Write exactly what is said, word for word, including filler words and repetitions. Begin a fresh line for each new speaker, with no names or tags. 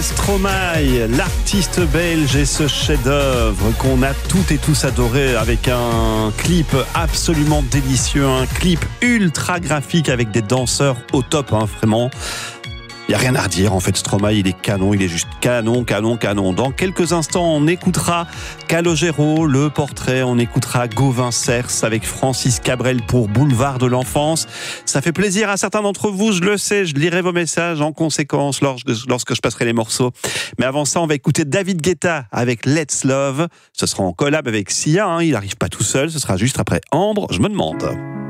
Stromae, l'artiste belge, et ce chef-d'œuvre qu'on a toutes et tous adoré, avec un clip absolument délicieux, un clip ultra graphique avec des danseurs au top, hein, vraiment. Il n'y a rien à redire, en fait. Stromae, il est canon, il est juste canon, canon, canon. Dans quelques instants, on écoutera Calogero, le portrait, on écoutera Gauvin Cers avec Francis Cabrel pour Boulevard de l'enfance. Ça fait plaisir à certains d'entre vous, je le sais, je lirai vos messages en conséquence lorsque, lorsque je passerai les morceaux. Mais avant ça, on va écouter David Guetta avec Let's Love. Ce sera en collab avec Sia, hein, il n'arrive pas tout seul, ce sera juste après Ambre, je me demande.